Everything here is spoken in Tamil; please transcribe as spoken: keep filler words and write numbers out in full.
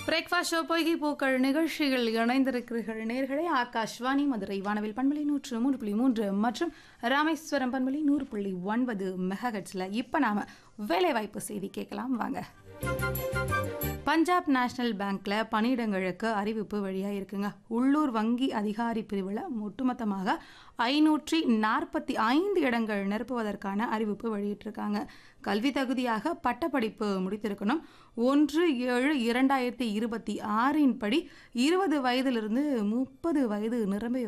பிரேக்ஃபாஸ்ட் ஷோ பொய்கை பூக்கள் நிகழ்ச்சிகள் இணைந்திருக்கிறீர்கள் நேர்களே. ஆகாஷ்வாணி மதுரை வானவில் பண்பலை நூற்று மூன்று புள்ளி மூன்று மற்றும் ராமேஸ்வரம் பண்பலை நூறு புள்ளி ஒன்பது மெகாஹெட்ஸில் இப்போ நாம் வேலைவாய்ப்பு செய்தி கேட்கலாம் வாங்க. பஞ்சாப் நேஷனல் பேங்க்ல பணியிடங்களுக்கு அறிவிப்பு வழியாக இருக்குங்க. உள்ளூர் வங்கி அதிகாரி பிரிவில் ஒட்டுமொத்தமாக ஐநூற்றி நாற்பத்தி ஐந்து இடங்கள் நிரப்புவதற்கான அறிவிப்பு வெளியிட்டிருக்காங்க. கல்வி தகுதியாக பட்டப்படிப்பு முடித்திருக்கணும். ஒன்று ஏழு இரண்டாயிரத்தி இருபத்தி ஆறின் படி இருபது வயதிலிருந்து முப்பது வயது நிரம்பிய